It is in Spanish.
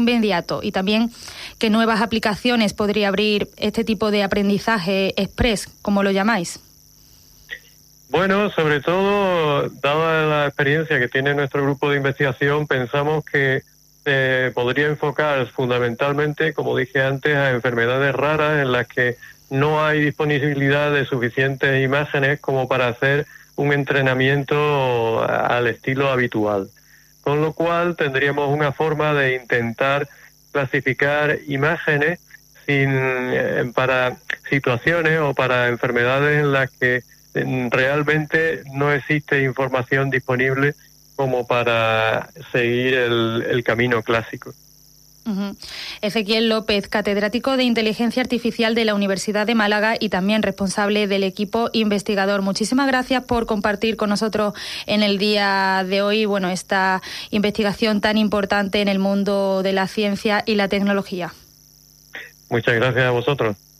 inmediato y también qué nuevas aplicaciones podría abrir este tipo de aprendizaje express, como lo llamáis. Bueno, sobre todo, dada la experiencia que tiene nuestro grupo de investigación, pensamos que se podría enfocar fundamentalmente, como dije antes, a enfermedades raras en las que no hay disponibilidad de suficientes imágenes como para hacer un entrenamiento al estilo habitual. Con lo cual tendríamos una forma de intentar clasificar imágenes para situaciones o para enfermedades en las que realmente no existe información disponible como para seguir el camino clásico. Ezequiel López, catedrático de Inteligencia Artificial de la Universidad de Málaga y también responsable del equipo investigador. Muchísimas gracias por compartir con nosotros en el día de hoy, esta investigación tan importante en el mundo de la ciencia y la tecnología. Muchas gracias a vosotros.